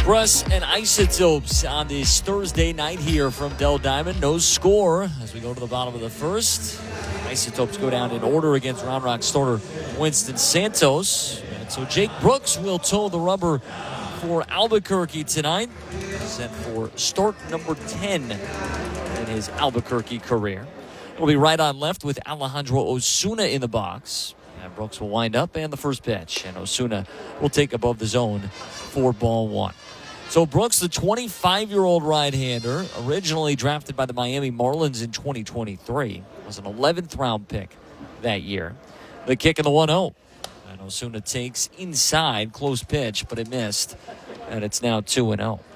Express and Isotopes on this Thursday night here from Dell Diamond. No score as we go to the bottom of the first. Isotopes go down in order against Round Rock starter Winston Santos. And so Jake Brooks will toe the rubber for Albuquerque tonight. Set for start number 10 in his Albuquerque career. We'll be right on left with Alejandro Osuna in the box. And Brooks will wind up and the first pitch. And Osuna will take above the zone for ball one. So Brooks, the 25-year-old right-hander, originally drafted by the Miami Marlins in 2023, was an 11th round pick that year. The kick in the 1-0. And Osuna takes inside, close pitch, but it missed. And it's now 2-0.